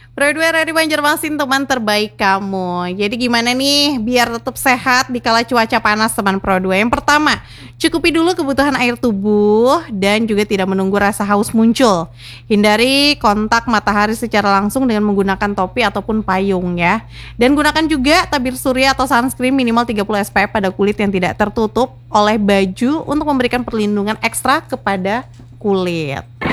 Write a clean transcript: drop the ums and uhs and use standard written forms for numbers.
Pro 2 dari Banjarmasin, teman terbaik kamu. Jadi gimana nih biar tetap sehat di kala cuaca panas, teman Pro 2? Yang pertama, cukupi dulu kebutuhan air tubuh dan juga tidak menunggu rasa haus muncul. Hindari kontak matahari secara langsung dengan menggunakan topi ataupun payung ya. Dan gunakan juga tabir surya atau sunscreen minimal 30 SPF pada kulit yang tidak tertutup oleh baju untuk memberikan perlindungan ekstra kepada kulit.